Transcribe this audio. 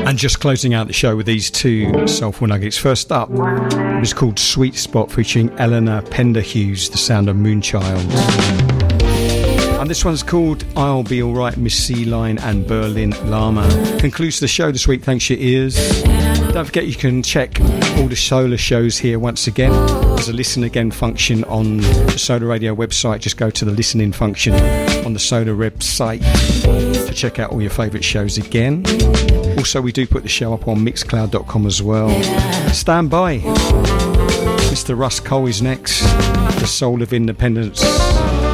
And just closing out the show with these two soulful nuggets. First up, it was called Sweet Spot featuring Eleanor Penderhughes, the sound of Moonchild. And this one's called I'll Be Alright, Miss Sea Line and Berlin Lama. Concludes the show this week, thanks your ears. Don't forget you can check all the solar shows here once again. There's a listen again function on the Solar Radio website. Just go to the listening function on the Solar website to check out all your favourite shows again. Also, we do put the show up on mixcloud.com as well. Stand by. Mr. Russ Cole is next. The Soul of Independence.